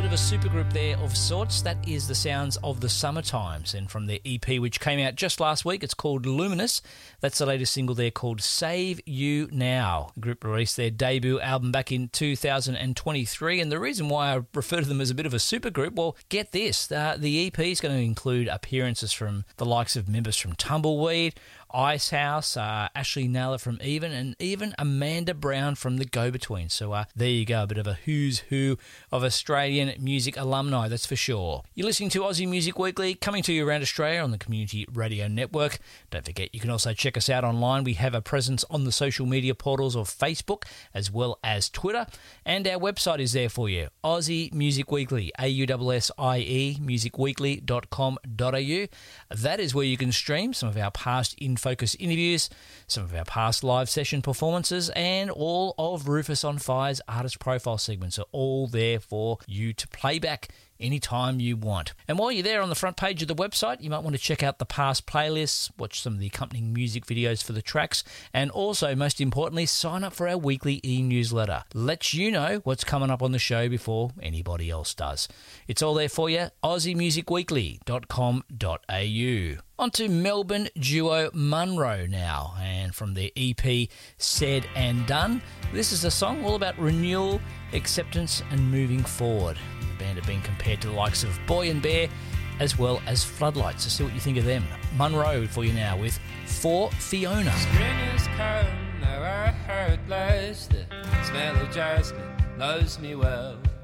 of a supergroup there of sorts. That is the sounds of the Summertimes, and from their EP, which came out just last week, it's called Luminous. That's the latest single there called Save You Now. The group released their debut album back in 2023, and the reason why I refer to them as a bit of a supergroup, well, get this, the EP is going to include appearances from the likes of members from Tumbleweed, Icehouse, Ashley Naylor from Even, and even Amanda Brown from The Go-Between. So there you go, a bit of a who's who of Australian music alumni, that's for sure. You're listening to Aussie Music Weekly, coming to you around Australia on the Community Radio Network. Don't forget, you can also check us out online. We have a presence on the social media portals of Facebook as well as Twitter, and our website is there for you, Aussie Music Weekly, AUSSIE, musicweekly.com.au. That is where you can stream some of our past In-Focus interviews, some of our past live session performances, and all of Rufus on Fire's artist profile segments are all there for you to play back anytime you want. And while you're there on the front page of the website, you might want to check out the past playlists, watch some of the accompanying music videos for the tracks, and also, most importantly, sign up for our weekly e-newsletter. Lets you know what's coming up on the show before anybody else does. It's all there for you, aussiemusicweekly.com.au. On to Melbourne duo Munro now, and from their EP Said and Done, this is a song all about renewal, acceptance and moving forward. The band have been compared to the likes of Boy and Bear as well as Floodlights. So see what you think of them. Munro for you now with For Fiona. Spring has come, now I heard last, the smell of jasmine knows me well.